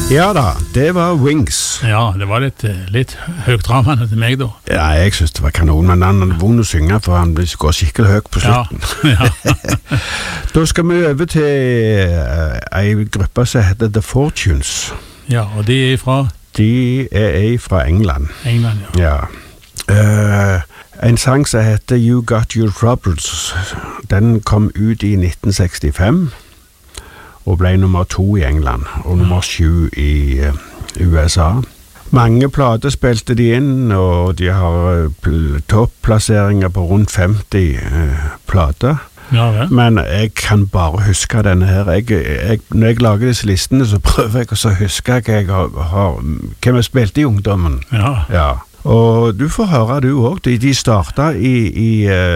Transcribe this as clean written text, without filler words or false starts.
Ja da, det var Wings. Ja, det var litt høytravende til meg da. Ja, jeg synes det var kanon, men han er vond å synge, for han går skikkelig høyt på slutten. Ja. Da skal vi over til en gruppe som heter The Fortunes. Ja, og de er fra? De er fra England. England, ja. Ja. En sang som heter You Got Your Troubles, den kom ut i 1965, og ble nummer 2 i England, og nummer 7 i USA. Mange plater spilte de inn, og de har topplasseringer på rundt 50 plater. Ja, vel. Men jeg kan bare huske denne her. Når jeg lager disse listene, så prøver jeg også å huske hvem jeg spilte i ungdommen. Ja. Ja. Og du får høre du også. De startet i